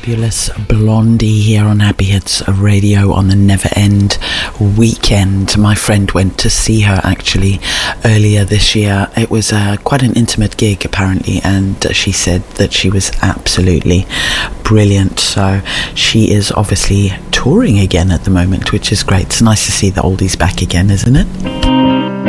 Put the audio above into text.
fabulous Blondie here on Happy Hits Radio on the Never End weekend. My friend went to see her actually earlier this year. It was quite an intimate gig apparently, and she said that she was absolutely brilliant. So she is obviously touring again at the moment, which is great. It's nice to see the oldies back again, isn't it?